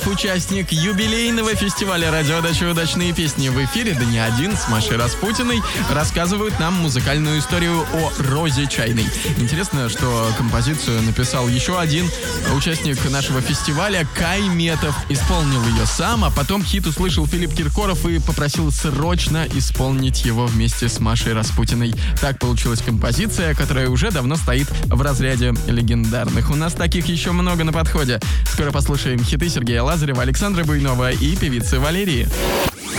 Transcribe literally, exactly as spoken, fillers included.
Участник юбилейного фестиваля радиодачи «Удачные песни» в эфире, да не один, с Машей Распутиной, рассказывают нам музыкальную историю о Розе Чайной. Интересно, что композицию написал еще один участник нашего фестиваля, Кай Метов. Исполнил ее сам, а потом хит услышал Филипп Киркоров и попросил срочно исполнить его вместе с Машей Распутиной. Так получилась композиция, которая уже давно стоит в разряде легендарных. У нас таких еще много на подходе. Скоро послушаем хиты Сергея Лазарева, Александра Буйнова и певицы Валерии.